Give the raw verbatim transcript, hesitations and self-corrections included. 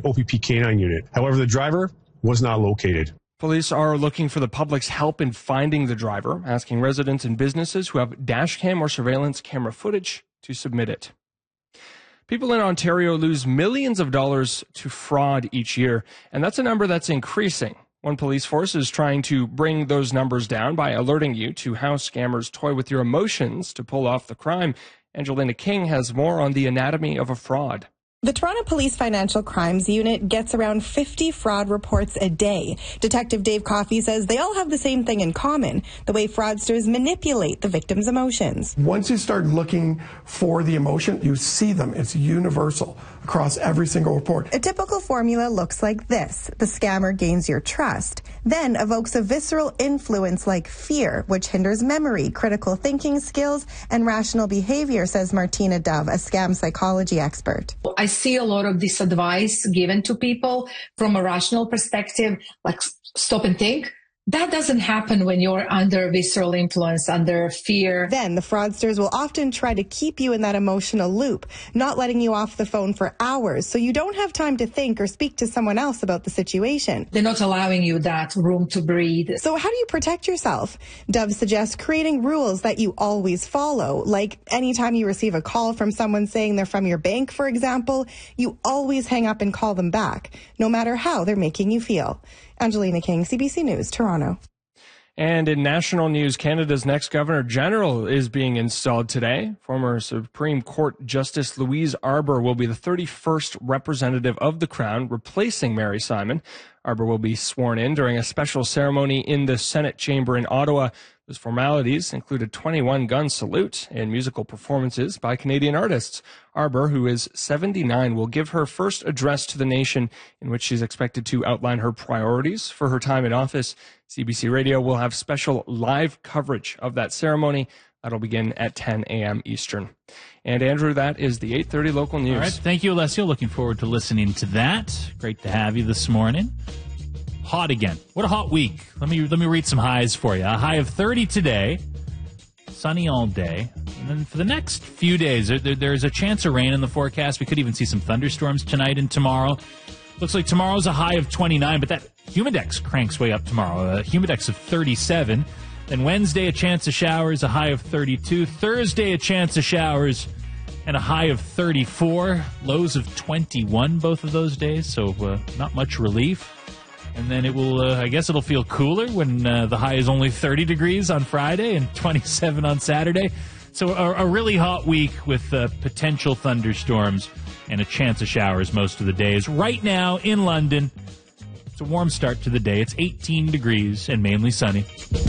O P P canine unit. However, the driver was not located. Police are looking for the public's help in finding the driver, asking residents and businesses who have dash cam or surveillance camera footage to submit it. People in Ontario lose millions of dollars to fraud each year, and that's a number that's increasing. One police force is trying to bring those numbers down by alerting you to how scammers toy with your emotions to pull off the crime. Angelina King has more on the anatomy of a fraud. The Toronto Police Financial Crimes Unit gets around fifty fraud reports a day. Detective Dave Coffey says they all have the same thing in common, the way fraudsters manipulate the victim's emotions. Once you start looking for the emotion, you see them. It's universal across every single report. A typical formula looks like this. The scammer gains your trust, then evokes a visceral influence like fear, which hinders memory, critical thinking skills, and rational behavior, says Martina Dove, a scam psychology expert. I see a lot of this advice given to people from a rational perspective, like stop and think. That doesn't happen when you're under visceral influence, under fear. Then the fraudsters will often try to keep you in that emotional loop, not letting you off the phone for hours, so you don't have time to think or speak to someone else about the situation. They're not allowing you that room to breathe. So how do you protect yourself? Dove suggests creating rules that you always follow, like anytime you receive a call from someone saying they're from your bank, for example, you always hang up and call them back, no matter how they're making you feel. Angelina King, C B C News, Toronto. And in national news, Canada's next Governor General is being installed today. Former Supreme Court Justice Louise Arbour will be the thirty-first representative of the Crown, replacing Mary Simon. Arbour will be sworn in during a special ceremony in the Senate chamber in Ottawa. Those formalities include a twenty-one gun salute and musical performances by Canadian artists. Arbour, who is seventy-nine, will give her first address to the nation, in which she's expected to outline her priorities for her time in office. C B C Radio will have special live coverage of that ceremony. That'll begin at ten a.m. Eastern. And Andrew, that is the eight thirty local news. All right, thank you, Alessio. Looking forward to listening to that. Great to have you this morning. Hot again. What a hot week. Let me let me read some highs for you. A high of thirty today, sunny all day. And then for the next few days, there, there, there's a chance of rain in the forecast. We could even see some thunderstorms tonight and tomorrow. Looks like tomorrow's a high of twenty-nine, but that humidex cranks way up tomorrow. A humidex of thirty-seven. Then Wednesday, a chance of showers, a high of thirty-two. Thursday, a chance of showers, and a high of thirty-four. Lows of twenty-one both of those days, so uh, not much relief. And then it will, uh, I guess it'll feel cooler when uh, the high is only thirty degrees on Friday and twenty-seven on Saturday. So a, a really hot week with uh, potential thunderstorms and a chance of showers most of the days. Right now in London, it's a warm start to the day. It's eighteen degrees and mainly sunny.